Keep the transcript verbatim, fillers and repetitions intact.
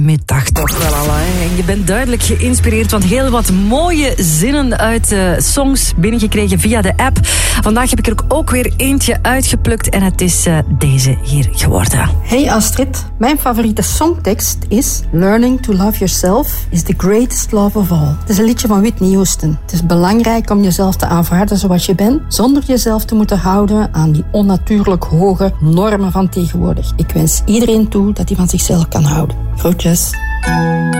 Middag toch wel al. Hè? En je bent duidelijk geïnspireerd, want heel wat mooie zinnen uit uh, songs binnengekregen via de app. Vandaag heb ik er ook weer eentje uitgeplukt en het is uh, deze hier geworden. Hey Astrid, mijn favoriete songtekst is Learning to love yourself is the greatest love of all. Het is een liedje van Whitney Houston. Het is belangrijk om jezelf te aanvaarden zoals je bent, zonder jezelf te moeten houden aan die onnatuurlijk hoge normen van tegenwoordig. Ik wens iedereen toe dat hij van zichzelf kan houden. Groetjes.